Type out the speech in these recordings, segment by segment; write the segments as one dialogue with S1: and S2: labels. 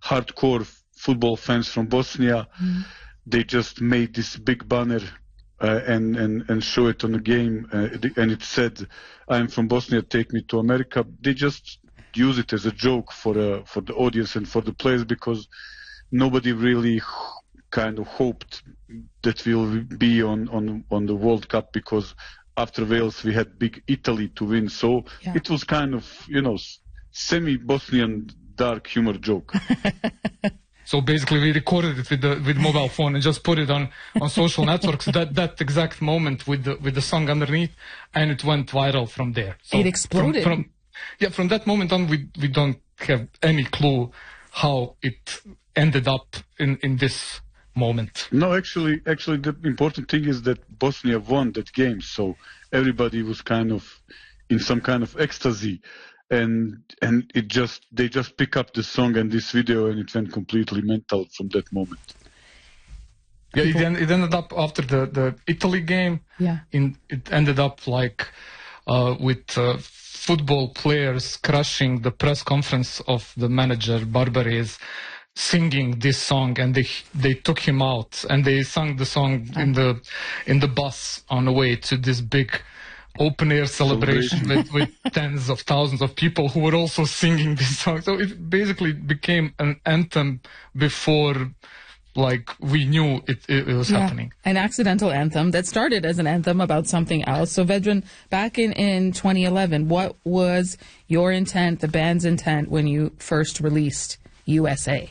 S1: hardcore football fans from Bosnia. They just made this big banner and show it on the game, and it said, "I'm from Bosnia, take me to America." They just use it as a joke for the audience and for the players, because nobody really kind of hoped that we'll be on the World Cup, because after Wales we had big Italy to win. So it was kind of, semi-Bosnian dark humor joke.
S2: So basically, we recorded it with mobile phone and just put it on social networks. That exact moment with the song underneath, and it went viral from there. So
S3: it exploded.
S2: From that moment on, we don't have any clue how it ended up in this moment.
S1: No, actually, the important thing is that Bosnia won that game, so everybody was kind of in some kind of ecstasy. And they just pick up the song and this video, and it went completely mental from that moment.
S2: Yeah, it ended up after the Italy game.
S3: Yeah,
S2: it ended up like with football players crushing the press conference of the manager Barbares, singing this song, and they took him out and they sang the song in the bus on the way to this big open air celebration with tens of thousands of people who were also singing this song. So it basically became an anthem before we knew it was happening.
S3: An accidental anthem that started as an anthem about something else. So Vedran, back in 2011, what was your intent, the band's intent, when you first released USA?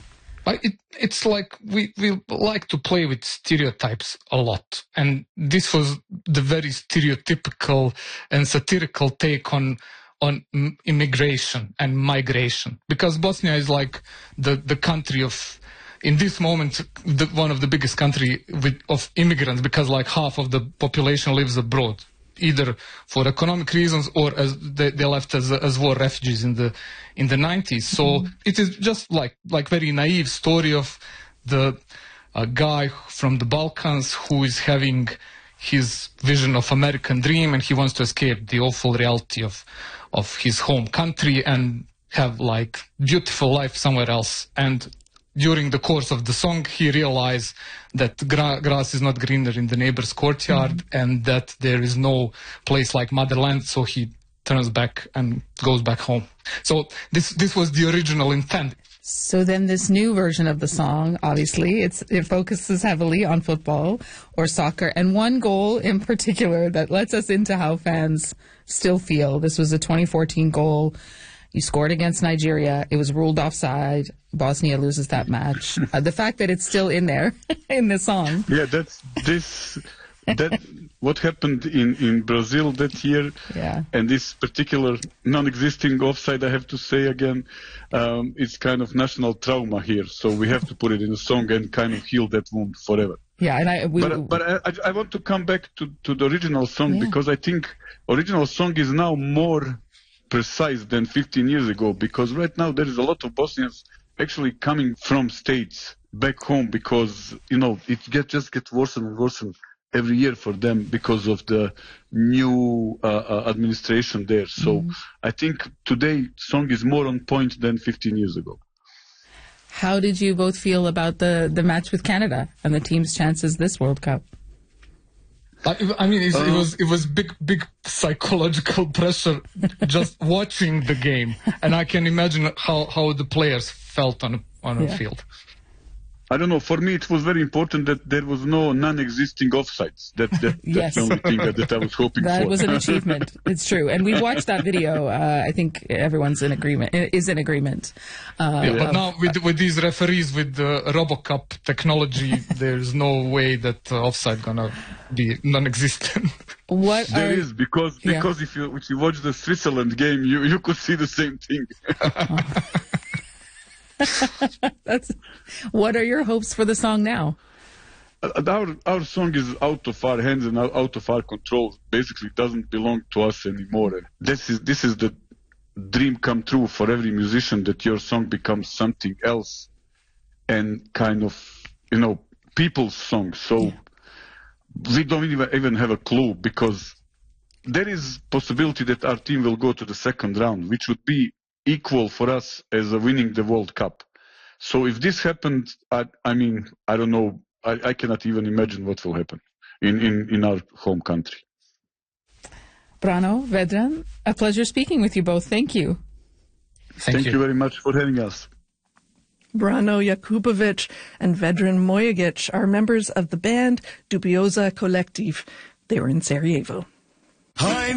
S2: It's like we like to play with stereotypes a lot, and this was the very stereotypical and satirical take on immigration and migration, because Bosnia is like the country of, in this moment, one of the biggest country of immigrants, because like half of the population lives abroad, either for economic reasons or as they left as war refugees in the 90s. So it is just like very naive story of the guy from the Balkans who is having his vision of American dream, and he wants to escape the awful reality of his home country and have like beautiful life somewhere else. And during the course of the song, he realized that grass is not greener in the neighbor's courtyard, and that there is no place like motherland, so he turns back and goes back home. So this was the original intent.
S3: So then this new version of the song, obviously, it focuses heavily on football or soccer, and one goal in particular that lets us into how fans still feel. This was a 2014 goal. You scored against Nigeria. It was ruled offside. Bosnia loses that match. The fact that it's still in there in the song.
S1: Yeah, what happened in Brazil that year.
S3: Yeah.
S1: And this particular non-existing offside, I have to say again, it's kind of national trauma here. So we have to put it in a song and kind of heal that wound forever.
S3: Yeah, and
S1: but I want to come back to the original song, because I think original song is now more precise than 15 years ago, because right now there is a lot of Bosnians actually coming from states back home, because it just gets worse and worse every year for them because of the new administration there. So I think today song is more on point than 15 years ago.
S3: How did you both feel about the match with Canada and the team's chances this World Cup?
S2: I mean, it was big psychological pressure just watching the game, and I can imagine how the players felt on a field.
S1: I don't know. For me, it was very important that there was no non-existing offsides. That's
S3: yes.
S1: the only thing that I was hoping for.
S3: That was an achievement. It's true, and we watched that video. I think everyone's in agreement.
S2: But now with these referees with the RoboCup technology, there's no way that offside gonna be non-existent.
S1: There is, because if you watch the Switzerland game, you could see the same thing.
S3: What are your hopes for the song now?
S1: Our song is out of our hands and out of our control. Basically, it doesn't belong to us anymore. This is the dream come true for every musician, that your song becomes something else and kind of people's song. So we don't even have a clue, because there is possibility that our team will go to the second round, which would be equal for us as winning the World Cup. So if this happened, I mean, I don't know. I cannot even imagine what will happen in our home country.
S3: Brano, Vedran, a pleasure speaking with you both. Thank you.
S1: Thank you very much for having us.
S4: Brano Jakubovic and Vedran Mojagic are members of the band Dubioza Collective. They were in Sarajevo.